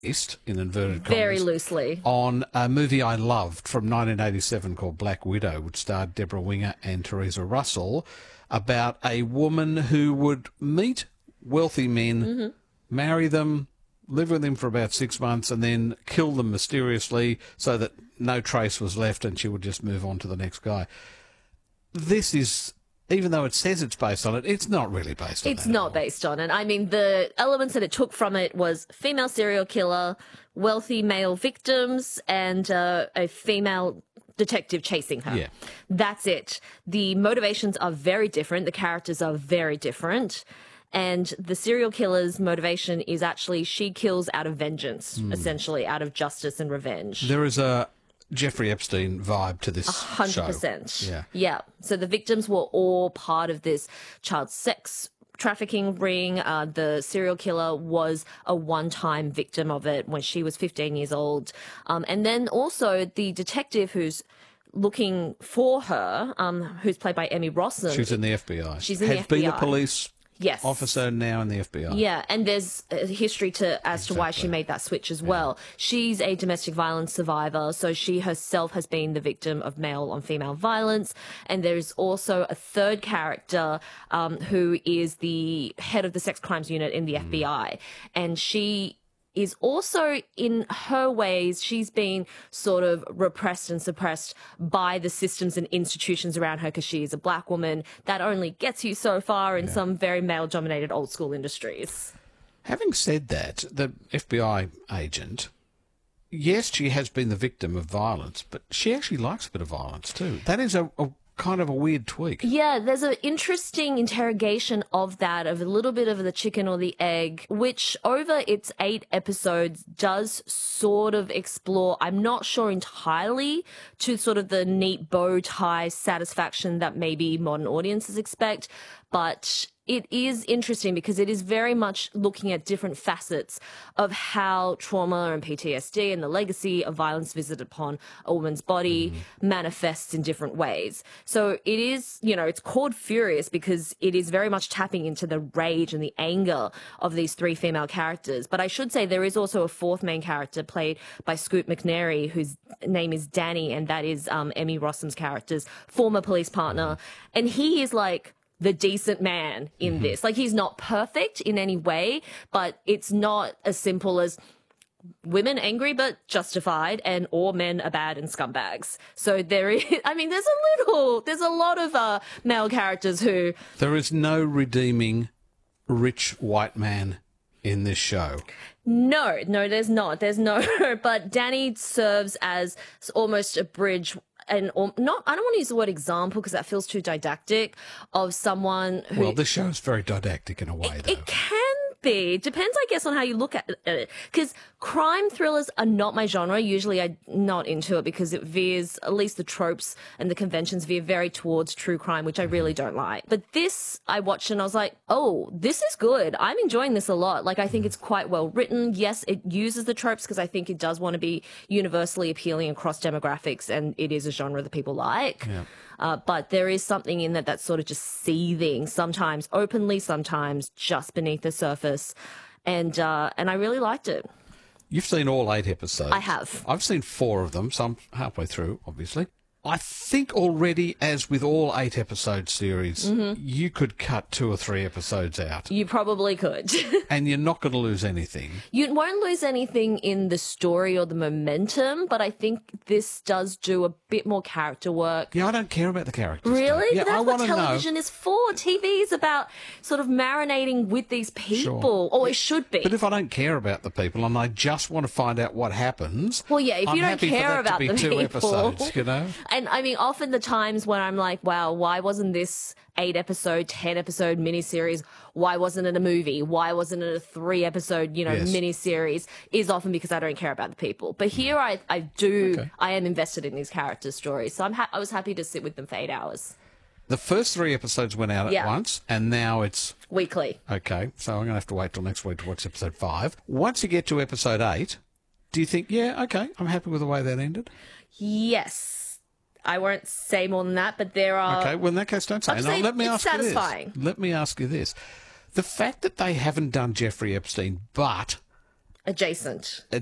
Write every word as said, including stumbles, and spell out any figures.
based, in inverted commas, Very loosely, on a movie I loved from nineteen eighty-seven called Black Widow, which starred Deborah Winger and Teresa Russell, about a woman who would meet wealthy men, mm-hmm. marry them, live with them for about six months, and then kill them mysteriously so that no trace was left and she would just move on to the next guy. This is... Even though it says it's based on it, it's not really based on it. It's not based on it. I mean, the elements that it took from it was female serial killer, wealthy male victims, and uh, a female detective chasing her. Yeah. That's it. The motivations are very different. The characters are very different. And the serial killer's motivation is actually she kills out of vengeance, mm. essentially, out of justice and revenge. There is a Jeffrey Epstein vibe to this A hundred percent. show. Yeah. Yeah. So the victims were all part of this child sex trafficking ring. Uh, the serial killer was a one-time victim of it when she was fifteen years old. Um, and then also the detective who's looking for her, um, who's played by Emmy Rossum. She's in the F B I. She's in Has the F B I. been a police Yes. officer, now in the F B I. Yeah, and there's a history to as exactly. to why she made that switch as well. Yeah. She's a domestic violence survivor, so she herself has been the victim of male on female violence. And there's also a third character um, who is the head of the sex crimes unit in the mm. F B I, and she is also, in her ways, she's been sort of repressed and suppressed by the systems and institutions around her because she is a black woman. That only gets you so far in yeah. some very male-dominated old-school industries. Having said that, the F B I agent, yes, she has been the victim of violence, but she actually likes a bit of violence too. That is a, a kind of a weird tweak. Yeah, there's an interesting interrogation of that, of a little bit of the chicken or the egg, which over its eight episodes does sort of explore, I'm not sure entirely, to sort of the neat bow tie satisfaction that maybe modern audiences expect, but it is interesting because it is very much looking at different facets of how trauma and P T S D and the legacy of violence visited upon a woman's body mm. manifests in different ways. So it is, you know, it's called Furious because it is very much tapping into the rage and the anger of these three female characters. But I should say there is also a fourth main character played by Scoot McNairy, whose name is Danny, and that is um, Emmy Rossum's character's former police partner. Mm. And he is like the decent man in mm-hmm. this. Like, he's not perfect in any way, but it's not as simple as women angry but justified and all men are bad and scumbags. So there is, I mean, there's a little, there's a lot of uh, male characters who... There is no redeeming rich white man in this show. No, no, there's not. There's no, but Danny serves as almost a bridge and or not, I don't want to use the word example because that feels too didactic, of someone who... Well, this show is very didactic in a way, it, though. It can be. Depends, I guess, on how you look at it. Because crime thrillers are not my genre. Usually I'm not into it because it veers, at least the tropes and the conventions veer very towards true crime, which I really don't like. But this, I watched and I was like, oh, this is good. I'm enjoying this a lot. Like, I think it's quite well written. Yes, it uses the tropes because I think it does want to be universally appealing across demographics, and it is a genre that people like. Yeah. Uh, but there is something in that that's sort of just seething, sometimes openly, sometimes just beneath the surface. And uh, and I really liked it. You've seen all eight episodes. I have. I've seen four of them, so I'm halfway through, obviously. I think already, as with all eight episode series, mm-hmm. you could cut two or three episodes out. You probably could. And you're not going to lose anything. You won't lose anything in the story or the momentum, but I think this does do a bit more character work. Yeah, I don't care about the characters. Really? Yeah, That's I what want television know. is for. T V is about sort of marinating with these people, Sure. or it should be. But if I don't care about the people and I just want to find out what happens, well, yeah, if I'm you don't happy care for that about to be the two people, episodes, you know? And I mean, often the times when I'm like, wow, why wasn't this eight episode, ten episode miniseries? Why wasn't it a movie? Why wasn't it a three episode, you know, yes. miniseries? Is often because I don't care about the people. But here I, I do, okay. I am invested in these character stories. So I'm ha- I was happy to sit with them for eight hours. The first three episodes went out yeah. at once, and now it's... weekly. Okay, so I'm going to have to wait till next week to watch episode five. Once you get to episode eight, do you think, yeah, okay, I'm happy with the way that ended? Yes. I won't say more than that, but there are... Okay, well, in that case, don't say. I'm No, saying let me it's ask satisfying. you this. Let me ask you this. The fact that they haven't done Jeffrey Epstein, but Adjacent.